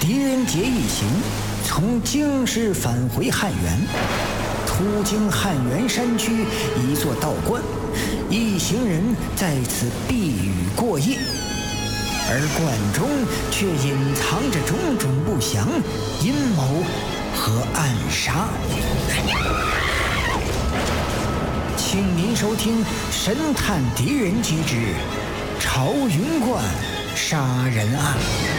狄仁杰一行从京师返回汉源，途经汉源山区一座道观，一行人在此避雨过夜，而观中却隐藏着种种不祥、阴谋和暗杀。请您收听《神探狄仁杰之朝云观杀人案》。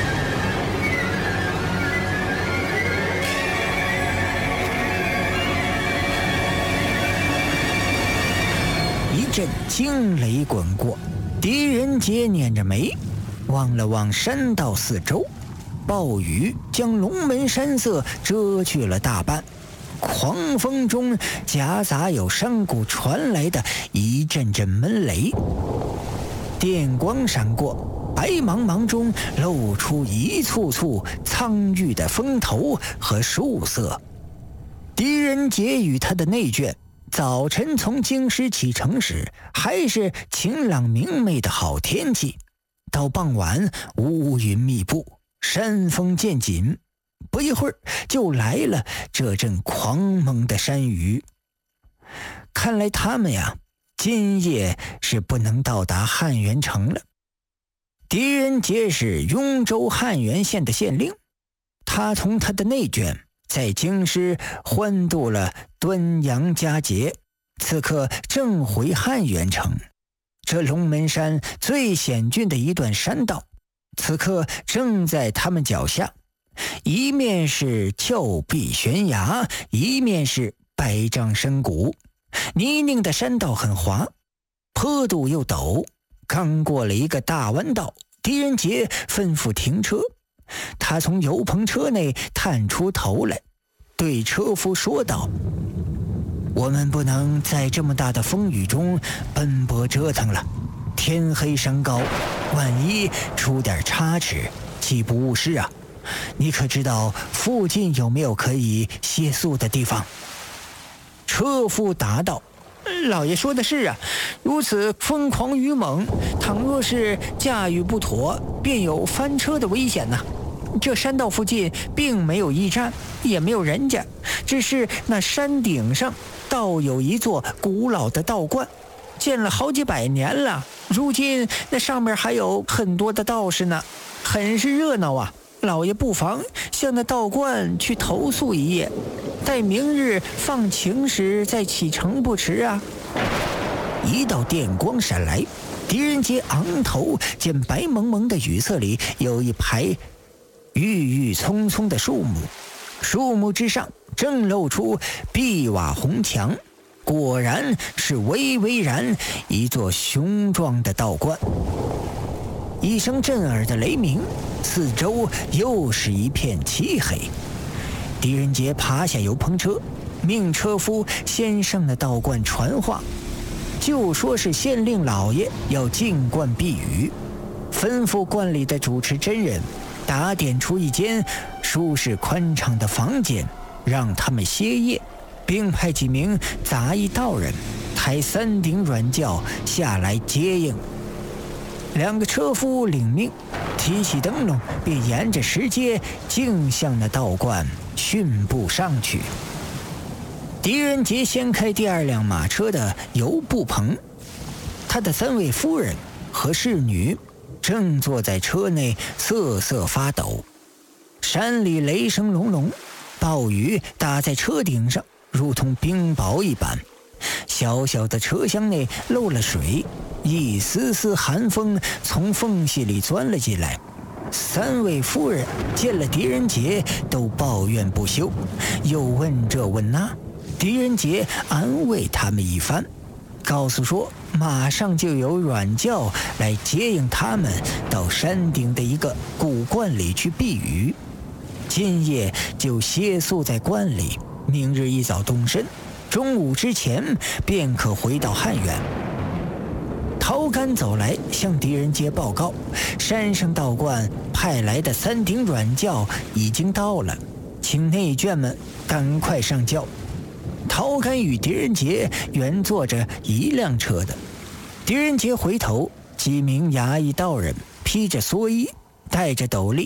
一阵惊雷滚过，狄仁杰捻着眉，望了望山道四周，暴雨将龙门山色遮去了大半，狂风中夹杂有山谷传来的一阵阵闷雷，电光闪过，白茫茫中露出一簇簇苍郁的峰头和树色。狄仁杰与他的内眷早晨从京师启程时还是晴朗明媚的好天气，到傍晚乌云密布，山风渐紧，不一会儿就来了这阵狂猛的山雨。看来他们呀，今夜是不能到达汉源城了。狄仁杰是雍州汉源县的县令，他同他的内眷在京师欢度了端阳佳节，此刻正回汉源城。这龙门山最险峻的一段山道，此刻正在他们脚下，一面是峭壁悬崖，一面是百丈深谷，泥泞的山道很滑，坡度又陡。刚过了一个大弯道，狄仁杰吩咐停车，他从油棚车内探出头来，对车夫说道：我们不能在这么大的风雨中奔波折腾了，天黑山高，万一出点差池，岂不误事啊？你可知道附近有没有可以歇宿的地方？车夫答道：老爷说的是啊，如此疯狂雨猛，倘若是驾驭不妥，便有翻车的危险呐。这山道附近并没有驿站，也没有人家，只是那山顶上倒有一座古老的道观，建了好几百年了，如今那上面还有很多的道士呢，很是热闹啊。老爷不妨向那道观去投宿一夜，待明日放晴时再启程不迟啊。一道电光闪来，狄仁杰昂头见白蒙蒙的雨色里有一排郁郁葱葱的树木，树木之上正露出碧瓦红墙，果然是巍巍然一座雄壮的道观。一声震耳的雷鸣，四周又是一片漆黑。狄仁杰爬下油棚车，命车夫先上了道观传话，就说是县令老爷要进观避雨，吩咐观里的主持真人打点出一间舒适宽敞的房间，让他们歇业，并派几名杂役道人抬3顶软轿下来接应。2个车夫领命，提起灯笼，便沿着石阶径向那道观迅步上去。狄仁杰掀开第2辆马车的油布棚，他的3位夫人和侍女正坐在车内瑟瑟发抖。山里雷声隆隆，暴雨打在车顶上，如同冰雹一般。小小的车厢内漏了水，一丝丝寒风从缝隙里钻了进来。3位夫人见了狄仁杰都抱怨不休，又问这问那。狄仁杰安慰他们一番，告诉说马上就有软轿来接应他们到山顶的一个古观里去避雨，今夜就歇宿在观里，明日一早动身，中午之前便可回到汉源。陶干走来向狄仁杰报告，山上道观派来的3顶软轿已经到了，请内眷们赶快上轿。陶干与狄仁杰原坐着一辆车的。狄仁杰回头，几名衙役道人披着蓑衣，戴着斗笠，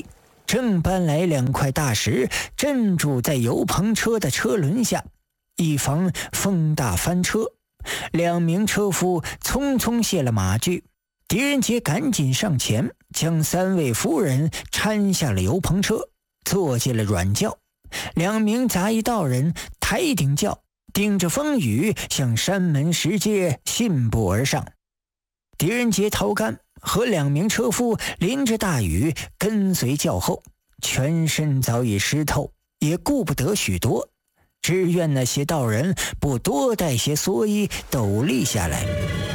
正搬来2块大石镇住在油篷车的车轮下，以防风大翻车。2名车夫匆匆卸了马具，狄仁杰赶紧上前将3位夫人搀下了油篷车，坐进了软轿。2名杂役道人抬顶轿，顶着风雨向山门石阶信步而上。狄仁杰、陶干和2名车夫淋着大雨跟随轿后，全身早已湿透，也顾不得许多，只愿那些道人不多带些蓑衣斗笠下来。